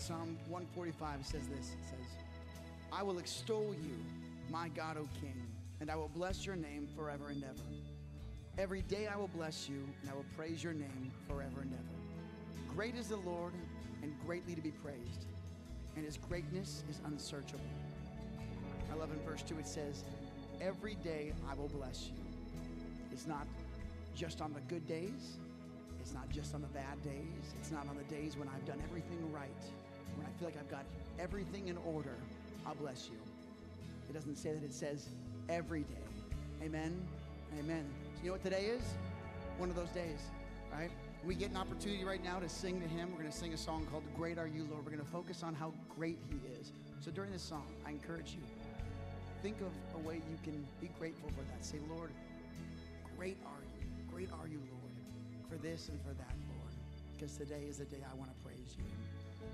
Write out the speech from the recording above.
Psalm 145 says this. It says, I will extol you, my God, O King, and I will bless your name forever and ever. Every day I will bless you, and I will praise your name forever and ever. Great is the Lord, and greatly to be praised, and his greatness is unsearchable. I love in verse 2, it says, every day I will bless you. It's not just on the good days. It's not just on the bad days. It's not on the days when I've done everything right. When I feel like I've got everything in order, I'll bless you. It doesn't say that, it says every day. Amen. Amen. So you know what today is? One of those days, right? We get an opportunity right now to sing to him. We're going to sing a song called Great Are You, Lord. We're going to focus on how great he is. So during this song, I encourage you, think of a way you can be grateful for that. Say, Lord, great are you. Great are you, Lord, for this and for that, Lord. Because today is the day I want to praise you.